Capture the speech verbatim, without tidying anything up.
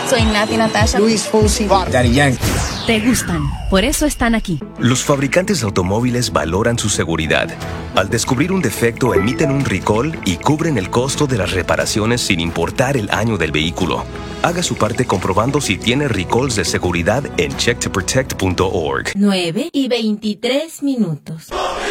Soy Nati Natasha. Luis Fonsi. Daddy Yankee. Te gustan, por eso están aquí. Los fabricantes de automóviles valoran su seguridad. Al descubrir un defecto, emiten un recall y cubren el costo de las reparaciones sin importar el año del vehículo. Haga su parte comprobando si tiene recalls de seguridad en check to protect punto org. nueve y veintitrés minutos.